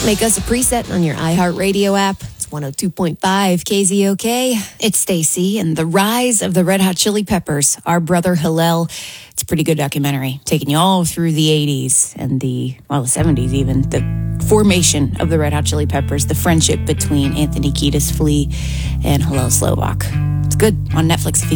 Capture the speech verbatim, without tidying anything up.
Make us a preset on your iHeartRadio app. It's one oh two point five K Z O K. It's Stacy and the rise of the Red Hot Chili Peppers. Our brother Hillel. It's a pretty good documentary, taking you all through the eighties and the, well, the seventies even. The formation of the Red Hot Chili Peppers, the friendship between Anthony Kiedis Flea and Hillel Slovak. It's good on Netflix if you